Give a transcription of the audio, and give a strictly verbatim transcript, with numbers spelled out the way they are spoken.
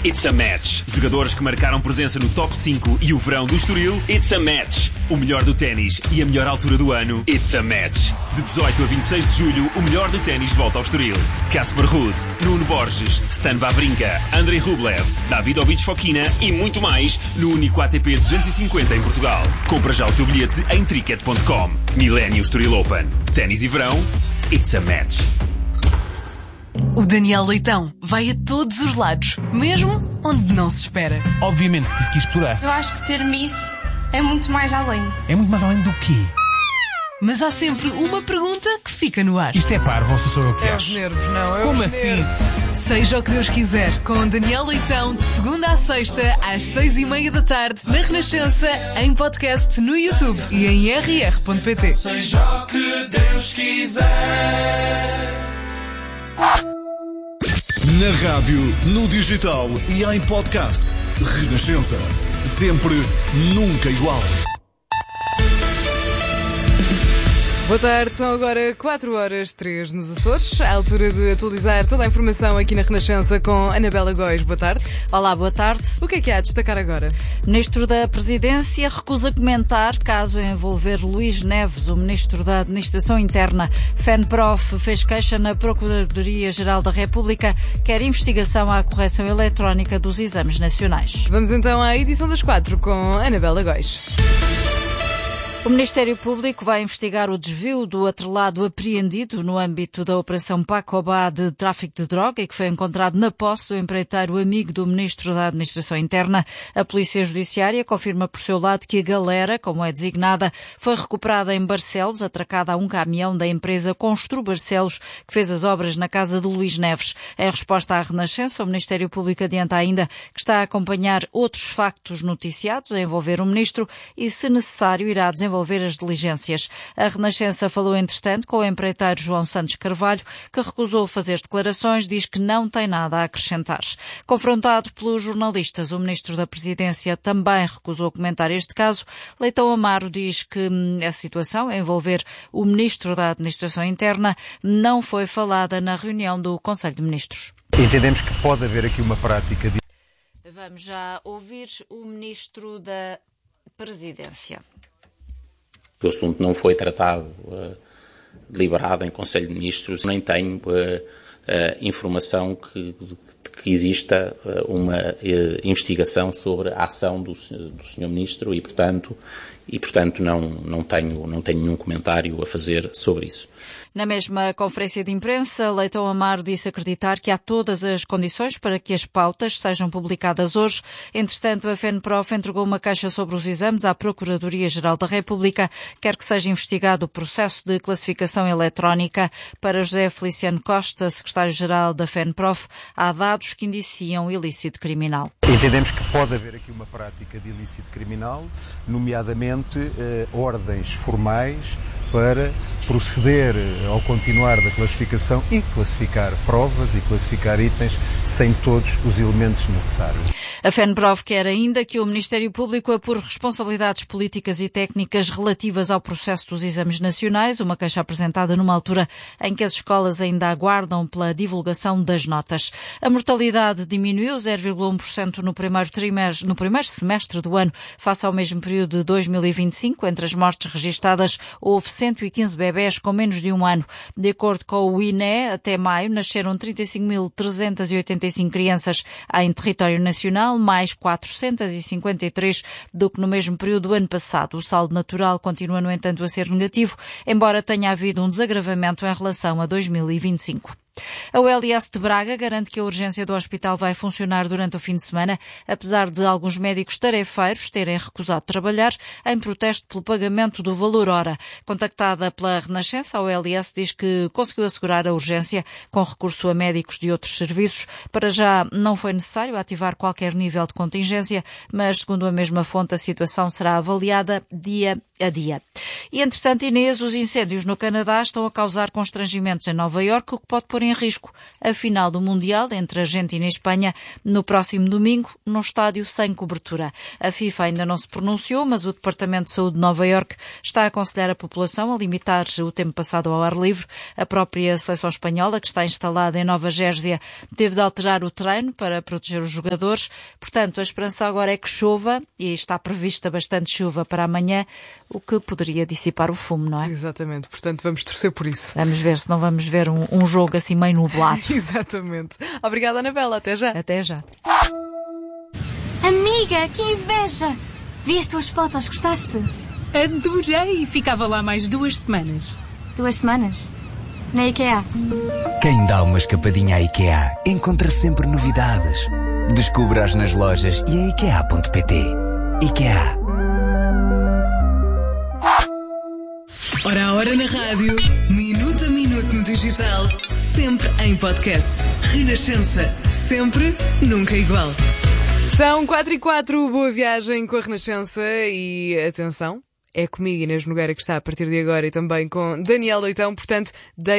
It's a Match. Jogadores que marcaram presença no top cinco e o verão do Estoril. It's a Match. O melhor do ténis e a melhor altura do ano. It's a Match. De dezoito a vinte e seis de julho, o melhor do ténis volta ao Estoril. Casper Ruud, Nuno Borges, Stan Wawrinka, Andrei Rublev, Davidovich Fokina e muito mais no único A T P duzentos e cinquenta em Portugal. Compra já o teu bilhete em tricket ponto com. Millennium Estoril Open. Ténis e verão. It's a Match. O Daniel Leitão vai a todos os lados, mesmo onde não se espera. Obviamente que tive que explorar. Eu acho que ser Miss é muito mais além. É muito mais além do quê? Mas há sempre uma pergunta que fica no ar. Isto é parvo, ou se sou eu que É acho? os nervos, não. É Como os assim? nervos. Seja o que Deus quiser, com Daniel Leitão, de segunda à sexta, às seis e meia da tarde, na Renascença, em podcast no YouTube e em r r ponto p t. Seja o que Deus quiser. Na rádio, no digital e em podcast. Renascença. Sempre, nunca igual. Boa tarde, são agora quatro horas três nos Açores. À altura de atualizar toda a informação aqui na Renascença com Anabela Góis. Boa tarde. Olá, boa tarde. O que é que há a destacar agora? Ministro da Presidência recusa comentar caso envolver Luís Neves, o Ministro da Administração Interna. FENPROF fez queixa na Procuradoria-Geral da República, quer investigação à correção eletrónica dos exames nacionais. Vamos então à edição das quatro com Anabela Góis. O Ministério Público vai investigar o desvio do atrelado apreendido no âmbito da Operação Pacobá de tráfico de droga e que foi encontrado na posse do empreiteiro amigo do Ministro da Administração Interna. A Polícia Judiciária confirma por seu lado que a galera, como é designada, foi recuperada em Barcelos, atracada a um caminhão da empresa Constru Barcelos, que fez as obras na casa de Luís Neves. Em resposta à Renascença, o Ministério Público adianta ainda que está a acompanhar outros factos noticiados a envolver o Ministro e, se necessário, irá desenvolver envolver as diligências. A Renascença falou, entretanto, com o empreiteiro João Santos Carvalho, que recusou fazer declarações, diz que não tem nada a acrescentar. Confrontado pelos jornalistas, o Ministro da Presidência também recusou comentar este caso. Leitão Amaro diz que a situação a envolver o Ministro da Administração Interna não foi falada na reunião do Conselho de Ministros. Entendemos que pode haver aqui uma prática de... Vamos já ouvir o Ministro da Presidência. O assunto não foi tratado, uh, deliberado em Conselho de Ministros, nem tenho uh, uh, informação que, que exista uh, uma uh, investigação sobre a ação do, do senhor Ministro e, portanto, e, portanto não, não, tenho, não tenho nenhum comentário a fazer sobre isso. Na mesma conferência de imprensa, Leitão Amaro disse acreditar que há todas as condições para que as pautas sejam publicadas hoje. Entretanto, a FENPROF entregou uma queixa sobre os exames à Procuradoria-Geral da República, quer que seja investigado o processo de classificação eletrónica. Para José Feliciano Costa, secretário-geral da FENPROF, há dados que indiciam ilícito criminal. Entendemos que pode haver aqui uma prática de ilícito criminal, nomeadamente eh, ordens formais para proceder ao continuar da classificação e classificar provas e classificar itens sem todos os elementos necessários. A FENPROF quer ainda que o Ministério Público apure responsabilidades políticas e técnicas relativas ao processo dos exames nacionais, uma queixa apresentada numa altura em que as escolas ainda aguardam pela divulgação das notas. A mortalidade diminuiu zero vírgula um por cento no primeiro trimestre, no primeiro semestre do ano, face ao mesmo período de dois mil e vinte e cinco. Entre as mortes registadas, houve cento e quinze bebés com menos de um ano. De acordo com o I N E, até maio nasceram trinta e cinco mil trezentas e oitenta e cinco crianças em território nacional, mais quatrocentas e cinquenta e três do que no mesmo período do ano passado. O saldo natural continua, no entanto, a ser negativo, embora tenha havido um desagravamento em relação a dois mil e vinte e cinco. A U L S de Braga garante que a urgência do hospital vai funcionar durante o fim de semana, apesar de alguns médicos tarefeiros terem recusado trabalhar em protesto pelo pagamento do valor hora. Contactada pela Renascença, a U L S diz que conseguiu assegurar a urgência com recurso a médicos de outros serviços. Para já não foi necessário ativar qualquer nível de contingência, mas, segundo a mesma fonte, a situação será avaliada dia a dia. E, entretanto, Inês, os incêndios no Canadá estão a causar constrangimentos em Nova Iorque, o que pode pôr em em risco a final do Mundial entre Argentina e Espanha no próximo domingo, num estádio sem cobertura. A FIFA ainda não se pronunciou, mas o Departamento de Saúde de Nova Iorque está a aconselhar a população a limitar o tempo passado ao ar livre. A própria seleção espanhola, que está instalada em Nova Jérzia, teve de alterar o treino para proteger os jogadores. Portanto, a esperança agora é que chova, e está prevista bastante chuva para amanhã, o que poderia dissipar o fumo, não é? Exatamente, portanto vamos torcer por isso. Vamos ver se não vamos ver um, um jogo assim meio nublado. Exatamente. Obrigada, Anabela. Até já. Até já. Amiga, que inveja! Viste as fotos, gostaste? Adorei! Ficava lá mais duas semanas. Duas semanas? Na IKEA. Quem dá uma escapadinha à IKEA encontra sempre novidades. Descubra-as nas lojas e em ikea ponto pt. IKEA. Hora a hora na rádio, minuto a minuto no digital, sempre em podcast. Renascença, sempre, nunca igual. São quatro e quatro, boa viagem com a Renascença e atenção, é comigo, Inês Nogueira, que está a partir de agora, e também com Daniel Leitão, portanto,